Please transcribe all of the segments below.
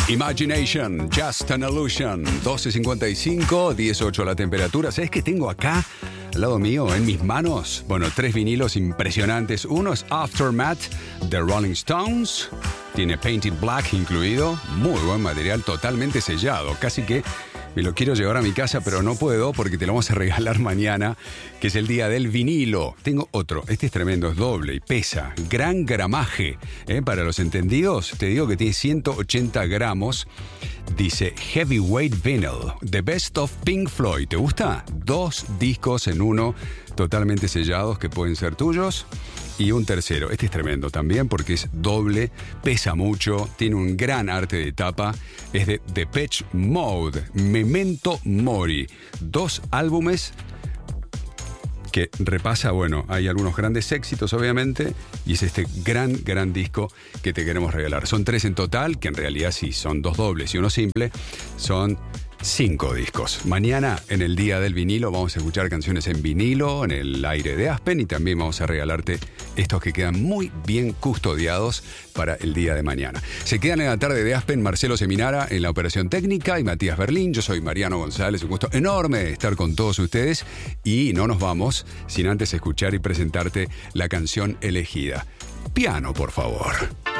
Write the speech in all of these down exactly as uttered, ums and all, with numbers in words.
Imagination, Just an Illusion. doce cincuenta y cinco, dieciocho la temperatura. ¿Sabes qué tengo acá al lado mío, en mis manos? Bueno, tres vinilos impresionantes. Uno es Aftermath de Rolling Stones. Tiene Painted Black incluido. Muy buen material, totalmente sellado. Casi que me lo quiero llevar a mi casa, pero no puedo porque te lo vamos a regalar mañana, que es el día del vinilo. Tengo otro. Este es tremendo, es doble y pesa. Gran gramaje. ¿eh? Para los entendidos, te digo que tiene ciento ochenta gramos. Dice Heavyweight Vinyl, The Best of Pink Floyd. ¿Te gusta? Dos discos en uno, totalmente sellados, que pueden ser tuyos. Y un tercero, este es tremendo también porque es doble, pesa mucho, tiene un gran arte de tapa, es de Depeche Mode, Memento Mori, dos álbumes que repasa, bueno, hay algunos grandes éxitos obviamente, y es este gran, gran disco que te queremos regalar. Son tres en total, que en realidad sí, son dos dobles y uno simple, son cinco discos. Mañana, en el Día del Vinilo, vamos a escuchar canciones en vinilo, en el aire de Aspen, y también vamos a regalarte estos que quedan muy bien custodiados para el día de mañana. Se quedan en la tarde de Aspen Marcelo Seminara en la operación técnica y Matías Berlín. Yo soy Mariano González, un gusto enorme estar con todos ustedes, y no nos vamos sin antes escuchar y presentarte la canción elegida. Piano, por favor.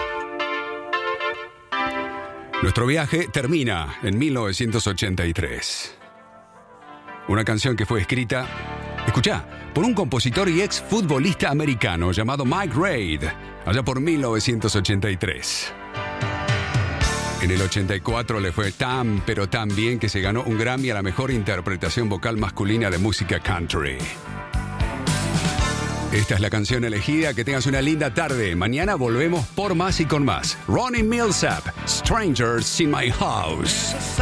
Nuestro viaje termina en mil novecientos ochenta y tres. Una canción que fue escrita, escuchá, por un compositor y ex futbolista americano llamado Mike Reid, allá por mil novecientos ochenta y tres. En el ochenta y cuatro le fue tan, pero tan bien que se ganó un Grammy a la mejor interpretación vocal masculina de música country. Esta es la canción elegida. Que tengas una linda tarde. Mañana volvemos por más y con más. Ronnie Millsap, Strangers in My House.